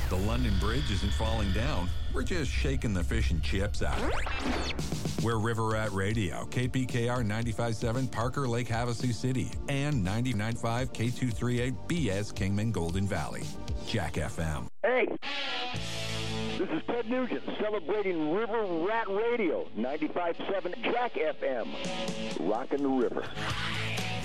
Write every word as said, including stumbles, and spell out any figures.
The London Bridge isn't falling down. We're just shaking the fish and chips out of it. We're River Rat Radio, K P K R ninety-five point seven, Parker Lake, Havasu City, and ninety-nine point five K two thirty-eight B S Kingman, Golden Valley. Jack F M. Hey, this is Ted Nugent celebrating River Rat Radio, ninety-five point seven Jack F M. Rockin' the river.